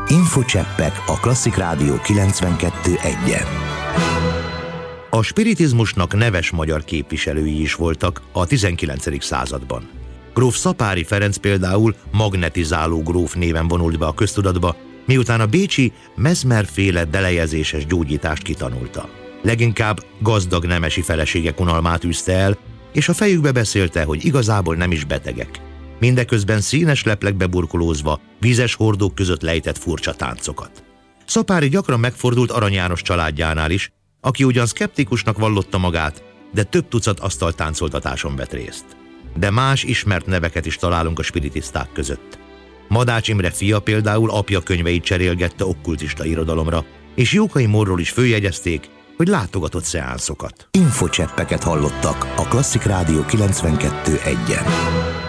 Infocseppek a Klasszik Rádió 92.1-en. A spiritizmusnak neves magyar képviselői is voltak a 19. században. Gróf Szapáry Ferenc például magnetizáló gróf néven vonult be a köztudatba, miután a bécsi Mesmer-féle delejezéses gyógyítást kitanulta. Leginkább gazdag nemesi feleségek unalmát űzte el, és a fejükbe beszélte, hogy igazából nem is betegek. Mindeközben színes leplekbe burkolózva, vízes hordók között lejtett furcsa táncokat. Szapáry gyakran megfordult Arany János családjánál is, aki ugyan szkeptikusnak vallotta magát, de több tucat asztaltáncoltatáson vett részt. De más ismert neveket is találunk a spiritiszták között. Madács Imre fia például apja könyveit cserélgette okkultista irodalomra, és Jókai Mórról is főjegyezték, hogy látogatott szeánszokat. Infocseppeket hallottak a Klasszik Rádió 92.1-en.